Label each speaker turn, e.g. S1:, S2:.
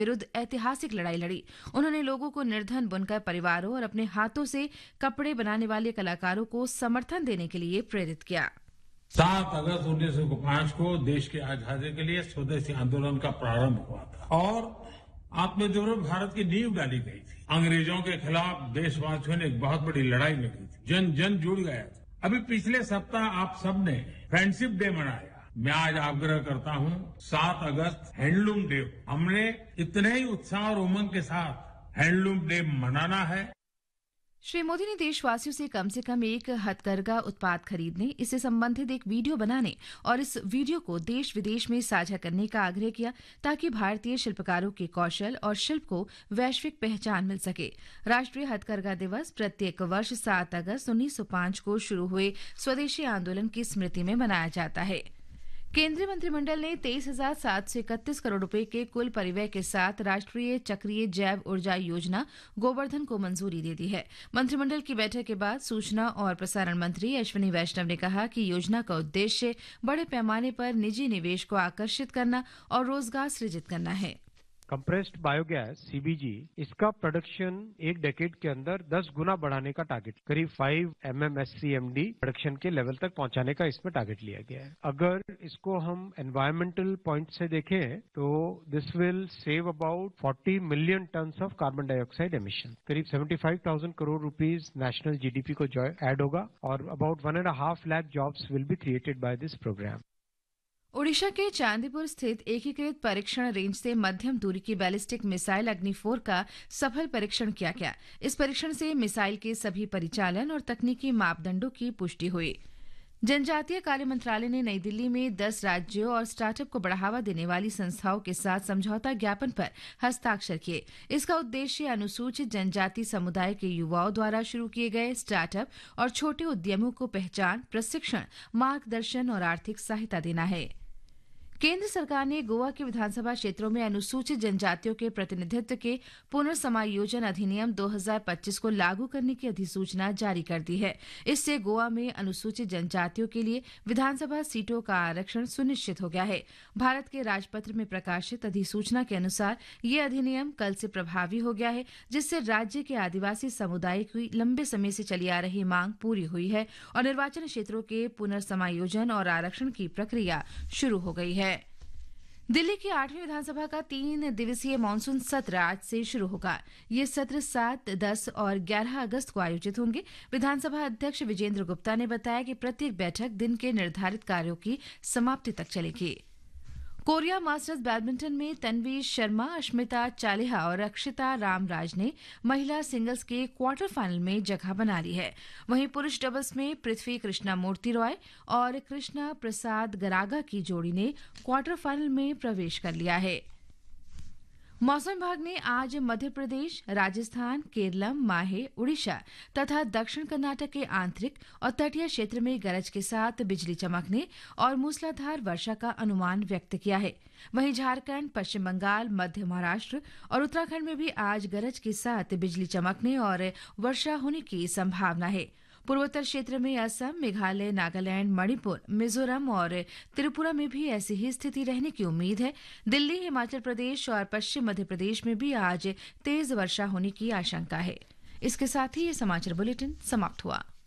S1: विरुद्ध ऐतिहासिक लड़ाई लड़ी। उन्होंने लोगों को निर्धन बुनकर परिवारों और अपने हाथों से कपड़े बनाने वाले कलाकारों को समर्थन देने के लिए प्रेरित किया।
S2: 7 अगस्त 1905 को देश की आजादी के लिए स्वदेशी आंदोलन का प्रारंभ हुआ था और आत्मनिर्भर भारत की नींव डाली गई थी। अंग्रेजों के खिलाफ देशवासियों ने एक बहुत बड़ी लड़ाई लड़ी थी। जन जन जुड़ गया था। अभी पिछले सप्ताह आप सबने फ्रेंडशिप डे मनाया। मैं आज आग्रह करता हूं 7 अगस्त हैंडलूम डे। हमने इतने ही उत्साह और उमंग के साथ हैंडलूम डे मनाना है।
S1: श्री मोदी ने देशवासियों से कम एक हथकरघा उत्पाद खरीदने, इससे संबंधित एक वीडियो बनाने और इस वीडियो को देश विदेश में साझा करने का आग्रह किया ताकि भारतीय शिल्पकारों के कौशल और शिल्प को वैश्विक पहचान मिल सके। राष्ट्रीय हथकरघा दिवस प्रत्येक वर्ष 7 अगस्त 1905 को शुरू हुए स्वदेशी आंदोलन की स्मृति में मनाया जाता है। केंद्रीय मंत्रिमंडल ने 23,731 करोड़ रुपए के कुल परिव्यय के साथ राष्ट्रीय चक्रीय जैव ऊर्जा योजना गोवर्धन को मंजूरी दे दी है। मंत्रिमंडल की बैठक के बाद सूचना और प्रसारण मंत्री अश्विनी वैष्णव ने कहा कि योजना का उद्देश्य बड़े पैमाने पर निजी निवेश को आकर्षित करना और रोजगार सृजित करना है।
S3: कंप्रेस्ड बायोगैस सीबीजी, इसका प्रोडक्शन एक डेकेड के अंदर 10 गुना बढ़ाने का टारगेट, करीब 5 MMSCMD प्रोडक्शन के लेवल तक पहुंचाने का इसमें टारगेट लिया गया है। अगर इसको हम एनवायरमेंटल पॉइंट से देखें तो this will save about 40 million tons of carbon dioxide emission. करीब 75,000 करोड़ रुपीस नेशनल जीडीपी को ऐड होगा और about 1.5 lakh jobs will be created by this programme.
S1: Odisha के चांदीपुर स्थित एकीकृत परीक्षण रेंज से मध्यम दूरी की बैलिस्टिक मिसाइल अग्नि-4 का सफल परीक्षण किया गया। इस परीक्षण से मिसाइल के सभी परिचालन और तकनीकी मापदंडों की पुष्टि हुई। जनजातीय कार्य मंत्रालय ने नई दिल्ली में 10 राज्यों और स्टार्टअप को बढ़ावा देने वाली संस्थाओं के साथ समझौता ज्ञापन पर हस्ताक्षर किए। इसका उद्देश्य अनुसूचित जनजाति समुदाय के युवाओं द्वारा शुरू किए गए स्टार्टअप और छोटे उद्यमों को पहचान, प्रशिक्षण, मार्गदर्शन और आर्थिक सहायता देना है। केंद्र सरकार ने गोवा के विधानसभा क्षेत्रों में अनुसूचित जनजातियों के प्रतिनिधित्व के पुनर्समायोजन अधिनियम 2025 को लागू करने की अधिसूचना जारी कर दी है। इससे गोवा में अनुसूचित जनजातियों के लिए विधानसभा सीटों का आरक्षण सुनिश्चित हो गया है। भारत के राजपत्र में प्रकाशित अधिसूचना के अनुसार ये अधिनियम कल से प्रभावी हो गया है, जिससे राज्य के आदिवासी समुदाय की लंबे समय से चली आ रही मांग पूरी हुई है और निर्वाचन क्षेत्रों के पुनर्समायोजन और आरक्षण की प्रक्रिया शुरू हो गई है। दिल्ली की 8वीं विधानसभा का 3 दिवसीय मानसून सत्र आज से शुरू होगा। ये सत्र 7, 10 और 11 अगस्त को आयोजित होंगे। विधानसभा अध्यक्ष विजेंद्र गुप्ता ने बताया कि प्रत्येक बैठक दिन के निर्धारित कार्यों की समाप्ति तक चलेगी। कोरिया मास्टर्स बैडमिंटन में तन्वी शर्मा, अश्मिता चालिहा और अक्षिता रामराज ने महिला सिंगल्स के क्वार्टर फाइनल में जगह बना ली है। वहीं पुरुष डबल्स में पृथ्वी कृष्णा मूर्ति रॉय और कृष्णा प्रसाद गरागा की जोड़ी ने क्वार्टर फाइनल में प्रवेश कर लिया है। मौसम विभाग ने आज मध्य प्रदेश, राजस्थान, केरलम, माहे, उड़ीसा तथा दक्षिण कर्नाटक के आंतरिक और तटीय क्षेत्र में गरज के साथ बिजली चमकने और मूसलाधार वर्षा का अनुमान व्यक्त किया है। वहीं झारखंड, पश्चिम बंगाल, मध्य महाराष्ट्र और उत्तराखंड में भी आज गरज के साथ बिजली चमकने और वर्षा होने की संभावना है। पूर्वोत्तर क्षेत्र में असम, मेघालय, नागालैंड, मणिपुर, मिजोरम और त्रिपुरा में भी ऐसी ही स्थिति रहने की उम्मीद है। दिल्ली, हिमाचल प्रदेश और पश्चिम मध्य प्रदेश में भी आज तेज वर्षा होने की आशंका है। इसके साथ ही ये समाचार बुलेटिन समाप्त हुआ।